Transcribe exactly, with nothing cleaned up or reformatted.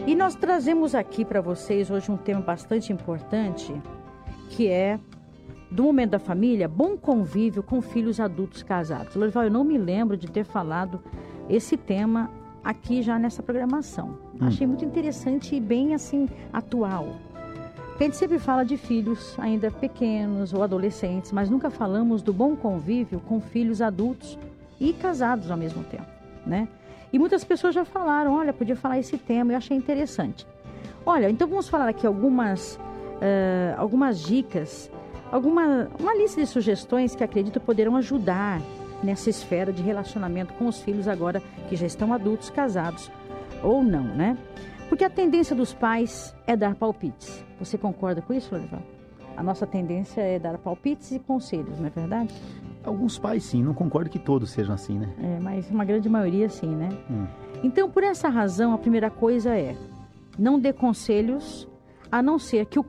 E nós trazemos aqui para vocês hoje um tema bastante importante, que é do momento da família, bom convívio com filhos adultos casados. Lorival, eu não me lembro de ter falado esse tema aqui já nessa programação. Hum. Achei muito interessante e bem assim atual. Porque a gente sempre fala de filhos ainda pequenos ou adolescentes, mas nunca falamos do bom convívio com filhos adultos e casados ao mesmo tempo, né? E muitas pessoas já falaram, olha, podia falar esse tema, eu achei interessante. Olha, então vamos falar aqui algumas, uh, algumas dicas, alguma, uma lista de sugestões que acredito poderão ajudar nessa esfera de relacionamento com os filhos agora que já estão adultos, casados ou não, né? Porque a tendência dos pais é dar palpites. Você concorda com isso, Lorival? A nossa tendência é dar palpites e conselhos, não é verdade? Alguns pais sim, não concordo que todos sejam assim, né? É, mas uma grande maioria sim, né? Hum. Então, por essa razão, a primeira coisa é, não dê conselhos, a não ser que o